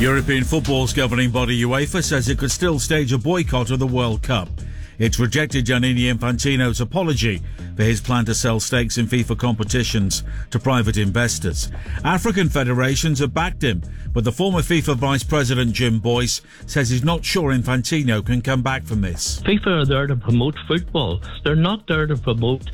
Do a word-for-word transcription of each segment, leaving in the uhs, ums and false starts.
European football's governing body UEFA says it could still stage a boycott of the World Cup. It's rejected Gianni Infantino's apology for his plan to sell stakes in FIFA competitions to private investors. African federations have backed him, but the former FIFA vice president Jim Boyce says he's not sure Infantino can come back from this. FIFA are there to promote football. They're not there to promote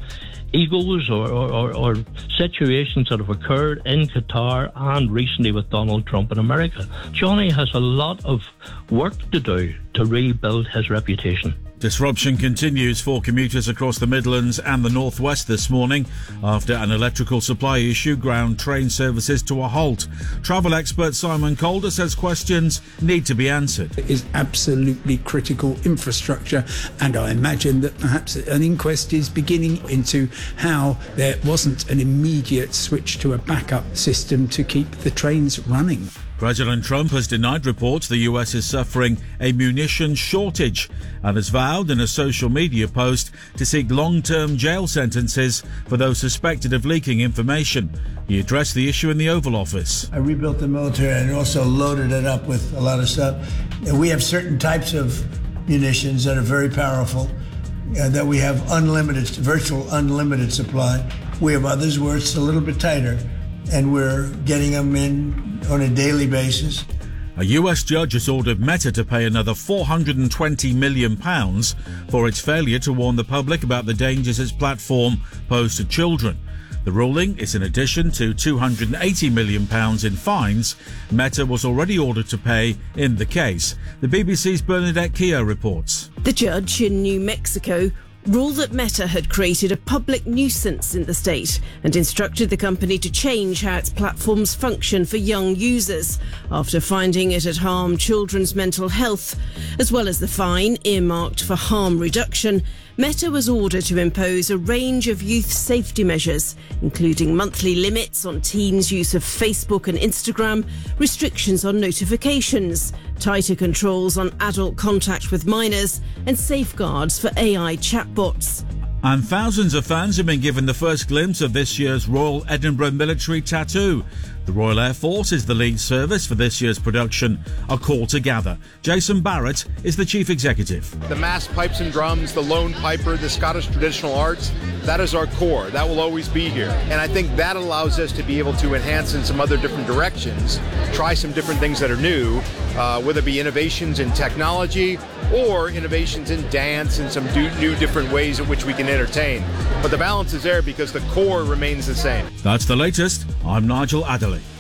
egos or, or, or situations that have occurred in Qatar and recently with Donald Trump in America. Johnny has a lot of work to do to rebuild his reputation. Disruption continues for commuters across the Midlands and the North West this morning after an electrical supply issue ground train services to a halt. Travel expert Simon Calder says questions need to be answered. It is absolutely critical infrastructure, and I imagine that perhaps an inquest is beginning into how there wasn't an immediate switch to a backup system to keep the trains running. President Trump has denied reports the U S is suffering a munitions shortage and has vowed in a social media post to seek long-term jail sentences for those suspected of leaking information. He addressed the issue in the Oval Office. I rebuilt the military and also loaded it up with a lot of stuff. And we have certain types of munitions that are very powerful, uh, that we have unlimited, virtual unlimited supply. We have others where it's a little bit tighter, and we're getting them in on a daily basis. A U S judge has ordered Meta to pay another four hundred twenty million pounds for its failure to warn the public about the dangers its platform posed to children. The ruling is in addition to two hundred eighty million pounds in fines Meta was already ordered to pay in the case. The B B C's Bernadette Keogh reports. The judge in New Mexico ruled that Meta had created a public nuisance in the state and instructed the company to change how its platforms function for young users after finding it had harmed children's mental health. As well as the fine earmarked for harm reduction, Meta was ordered to impose a range of youth safety measures, including monthly limits on teens' use of Facebook and Instagram, restrictions on notifications, tighter controls on adult contact with minors, and safeguards for A I chatbots. And thousands of fans have been given the first glimpse of this year's Royal Edinburgh Military Tattoo. The Royal Air Force is the lead service for this year's production, A Call to Gather. Jason Barrett is the chief executive. The mass pipes and drums, the lone piper, the Scottish traditional arts, that is our core. That will always be here. And I think that allows us to be able to enhance in some other different directions, try some different things that are new, uh, whether it be innovations in technology or innovations in dance and some do, new different ways in which we can entertain. But the balance is there because the core remains the same. That's the latest. I'm Nigel Adderley.